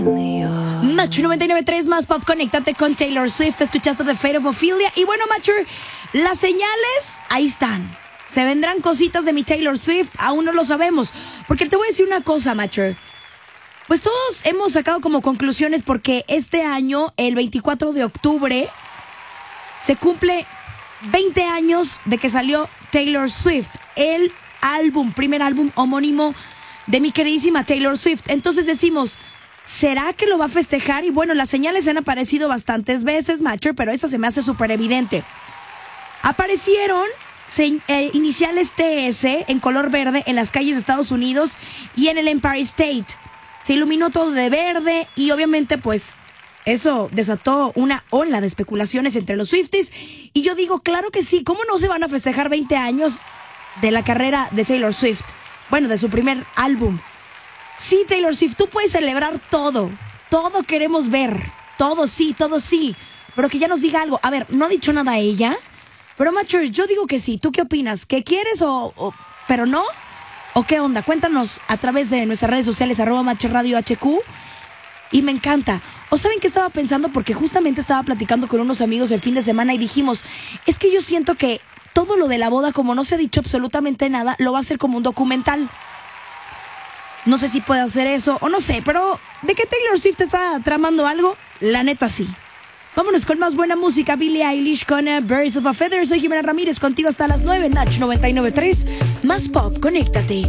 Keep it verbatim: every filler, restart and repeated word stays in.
Macho noventa y nueve punto tres más pop, conéctate con Taylor Swift. Escuchaste The Fate of Ophelia. Y bueno, Macho, las señales ahí están. Se vendrán cositas de mi Taylor Swift, aún no lo sabemos. Porque te voy a decir una cosa, Macho. Pues todos hemos sacado como conclusiones porque este año, el veinticuatro de octubre, se cumple veinte años de que salió Taylor Swift, el álbum, primer álbum homónimo de mi queridísima Taylor Swift. Entonces decimos, ¿será que lo va a festejar? Y bueno, las señales han aparecido bastantes veces, Macho, pero esta se me hace súper evidente. Aparecieron se, eh, iniciales T S en color verde en las calles de Estados Unidos y en el Empire State. Se iluminó todo de verde y obviamente pues eso desató una ola de especulaciones entre los Swifties. Y yo digo, claro que sí, ¿cómo no se van a festejar veinte años de la carrera de Taylor Swift? Bueno, de su primer álbum. Sí, Taylor Swift, tú puedes celebrar todo. Todo queremos ver. Todo sí, todo sí. Pero que ya nos diga algo. A ver, no ha dicho nada ella. Pero, Macho, yo digo que sí. ¿Tú qué opinas? ¿Qué quieres o, o pero no? ¿O qué onda? Cuéntanos a través de nuestras redes sociales, arroba Mache Radio H Q. Y me encanta. ¿O saben qué estaba pensando? Porque justamente estaba platicando con unos amigos el fin de semana y dijimos, es que yo siento que todo lo de la boda, como no se ha dicho absolutamente nada, lo va a hacer como un documental. No sé si puede hacer eso o no sé, pero ¿de qué Taylor Swift está tramando algo? La neta sí. Vámonos con más buena música. Billie Eilish con uh, Birds of a Feather. Soy Jimena Ramírez, contigo hasta las nueve. Nach noventa y nueve punto tres. Más pop, conéctate.